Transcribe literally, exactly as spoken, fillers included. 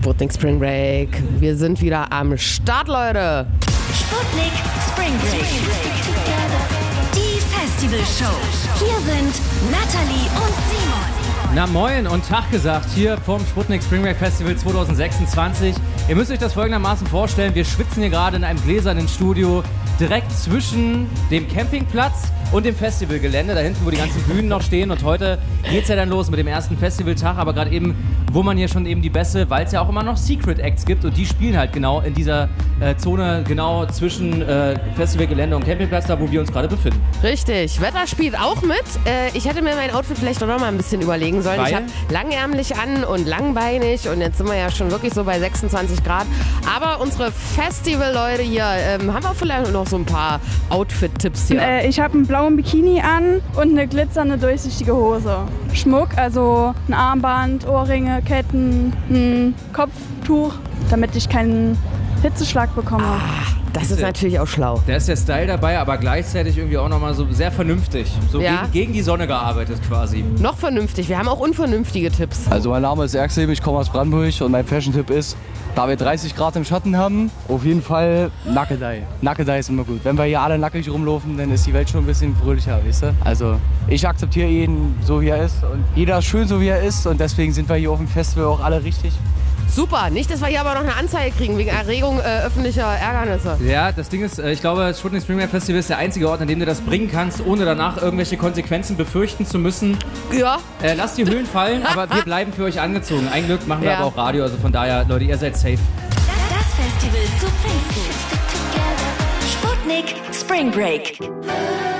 Sputnik Spring Break. Wir sind wieder am Start, Leute. Sputnik Spring Break. Die Festivalshow. Hier sind Natalie und Simon. Na moin und Tag gesagt hier vom Sputnik Spring Break Festival zwanzig sechsundzwanzig. Ihr müsst euch das folgendermaßen vorstellen, wir schwitzen hier gerade in einem gläsernen Studio direkt zwischen dem Campingplatz und dem Festivalgelände, da hinten, wo die ganzen Bühnen noch stehen. Und heute geht's ja dann los mit dem ersten Festivaltag, aber gerade eben, wo man hier schon eben die Bässe, weil es ja auch immer noch Secret Acts gibt und die spielen halt genau in dieser äh, Zone, genau zwischen äh, Festivalgelände und Campingplatz, da wo wir uns gerade befinden. Richtig, Wetter spielt auch mit. Äh, ich hätte mir mein Outfit vielleicht auch noch mal ein bisschen überlegen sollen. Weil? Ich habe langärmlich an und langbeinig und jetzt sind wir ja schon wirklich so bei sechsundzwanzig Grad. Aber unsere Festival-Leute hier, ähm, haben wir vielleicht noch so ein paar Outfit-Tipps hier? Äh, ich habe einen blauen Bikini an und eine glitzernde, durchsichtige Hose. Schmuck, also ein Armband, Ohrringe, Ketten, ein Kopftuch, damit ich keinen Hitzeschlag bekomme. Ah, das ist natürlich auch schlau. Da ist der Style dabei, aber gleichzeitig irgendwie auch nochmal so sehr vernünftig. So Ja. gegen, gegen die Sonne gearbeitet quasi. Noch vernünftig, wir haben auch unvernünftige Tipps. Also mein Name ist Erxleb, ich komme aus Brandenburg und mein Fashion-Tipp ist, da wir dreißig Grad im Schatten haben, auf jeden Fall Nackedei. Nackedei ist immer gut. Wenn wir hier alle nackig rumlaufen, dann ist die Welt schon ein bisschen fröhlicher, weißt du? Also ich akzeptiere jeden so, wie er ist und jeder ist schön, so wie er ist und deswegen sind wir hier auf dem Festival auch alle richtig. Super, nicht, dass wir hier aber noch eine Anzeige kriegen wegen Erregung äh, öffentlicher Ärgernisse. Ja, das Ding ist, äh, ich glaube, das Sputnik Spring Break Festival ist der einzige Ort, an dem du das bringen kannst, ohne danach irgendwelche Konsequenzen befürchten zu müssen. Ja. Äh, lasst die Hüllen fallen, aber wir bleiben für euch angezogen. Ein Glück machen wir Ja. aber auch Radio, also von daher, Leute, ihr seid safe. Das Festival zu Pfingsten. Sputnik Spring Break.